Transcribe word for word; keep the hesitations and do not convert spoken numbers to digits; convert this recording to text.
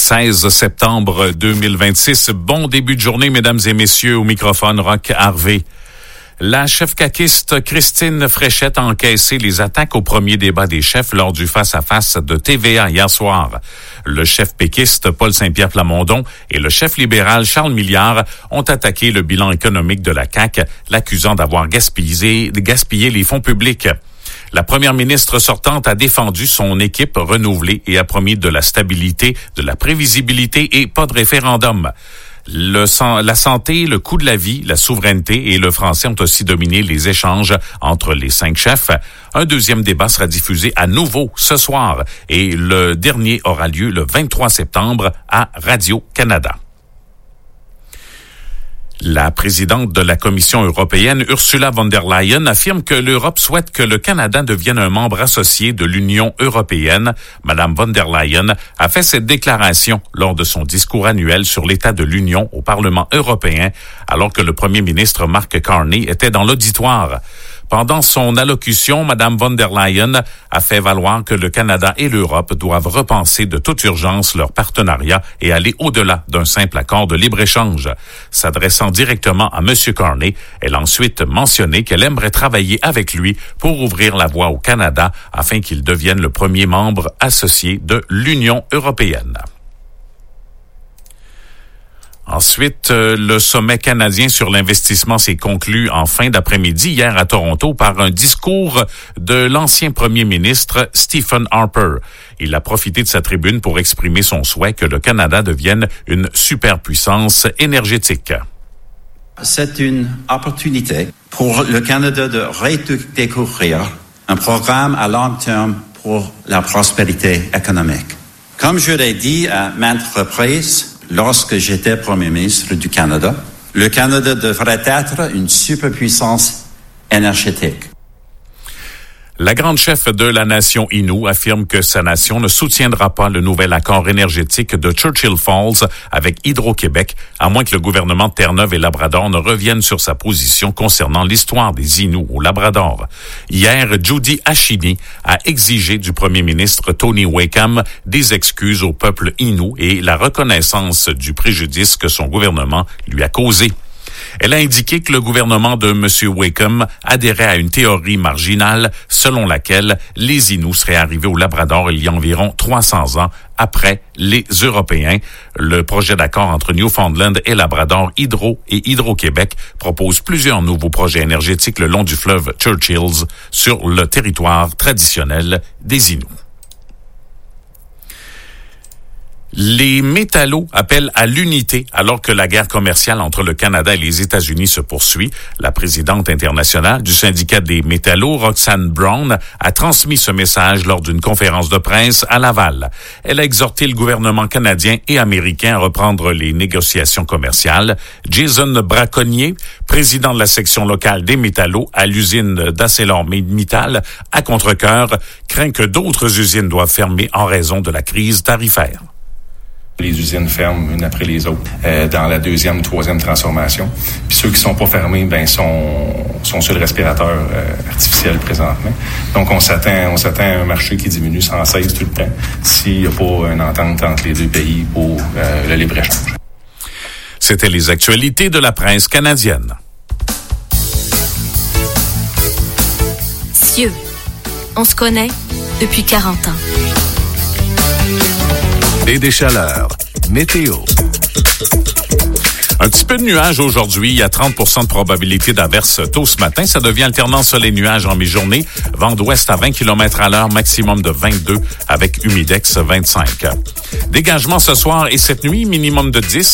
seize septembre deux mille vingt-six. Bon début de journée, mesdames et messieurs, au microphone Roch Harvey. La chef caquiste Christine Fréchette a encaissé les attaques au premier débat des chefs lors du face-à-face de T V A hier soir. Le chef péquiste Paul Saint-Pierre Plamondon et le chef libéral Charles Milliard ont attaqué le bilan économique de la C A Q, l'accusant d'avoir gaspillé, gaspillé les fonds publics. La première ministre sortante a défendu son équipe renouvelée et a promis de la stabilité, de la prévisibilité et pas de référendum. Le, la santé, le coût de la vie, la souveraineté et le français ont aussi dominé les échanges entre les cinq chefs. Un deuxième débat sera diffusé à nouveau ce soir et le dernier aura lieu le vingt-trois septembre à Radio-Canada. La présidente de la Commission européenne, Ursula von der Leyen, affirme que l'Europe souhaite que le Canada devienne un membre associé de l'Union européenne. Madame von der Leyen a fait cette déclaration lors de son discours annuel sur l'état de l'Union au Parlement européen, alors que le premier ministre Mark Carney était dans l'auditoire. Pendant son allocution, Madame von der Leyen a fait valoir que le Canada et l'Europe doivent repenser de toute urgence leur partenariat et aller au-delà d'un simple accord de libre-échange. S'adressant directement à M. Carney, elle a ensuite mentionné qu'elle aimerait travailler avec lui pour ouvrir la voie au Canada afin qu'il devienne le premier membre associé de l'Union européenne. Ensuite, euh, le sommet canadien sur l'investissement s'est conclu en fin d'après-midi hier à Toronto par un discours de l'ancien premier ministre Stephen Harper. Il a profité de sa tribune pour exprimer son souhait que le Canada devienne une superpuissance énergétique. C'est une opportunité pour le Canada de redécouvrir un programme à long terme pour la prospérité économique. Comme je l'ai dit à maintes reprises, lorsque j'étais Premier ministre du Canada, le Canada devrait être une superpuissance énergétique. La grande chef de la nation Innu affirme que sa nation ne soutiendra pas le nouvel accord énergétique de Churchill Falls avec Hydro-Québec, à moins que le gouvernement de Terre-Neuve et Labrador ne revienne sur sa position concernant l'histoire des Inuits au Labrador. Hier, Judy Ashini a exigé du premier ministre Tony Wakeham des excuses au peuple Innu et la reconnaissance du préjudice que son gouvernement lui a causé. Elle a indiqué que le gouvernement de M. Wakeham adhérait à une théorie marginale selon laquelle les Inuits seraient arrivés au Labrador il y a environ trois cents ans après les Européens. Le projet d'accord entre Newfoundland et Labrador, Hydro et Hydro-Québec propose plusieurs nouveaux projets énergétiques le long du fleuve Churchills sur le territoire traditionnel des Inuits. Les métallos appellent à l'unité alors que la guerre commerciale entre le Canada et les États-Unis se poursuit. La présidente internationale du syndicat des métallos, Roxanne Brown, a transmis ce message lors d'une conférence de presse à Laval. Elle a exhorté le gouvernement canadien et américain à reprendre les négociations commerciales. Jason Braconnier, président de la section locale des métallos à l'usine d'ArcelorMittal à Contrecœur, craint que d'autres usines doivent fermer en raison de la crise tarifaire. Les usines ferment une après les autres euh, dans la deuxième, troisième transformation. Puis ceux qui sont pas fermés, ben sont sont sur le respirateur euh, artificiel présentement. Donc on s'attend, on s'attend à un marché qui diminue sans cesse tout le temps s'il n'y a pas une entente entre les deux pays pour euh, le libre-échange. C'était les actualités de la presse canadienne. Cieux, on se connaît depuis quarante ans. Et des chaleurs. Météo. Un petit peu de nuages aujourd'hui. Il y a trente pour cent de probabilité d'averse tôt ce matin. Ça devient alternant soleil-nuage en mi-journée. Vent d'ouest à vingt kilomètres à l'heure, maximum de vingt-deux avec humidex vingt-cinq. Dégagement ce soir et cette nuit, minimum de dix.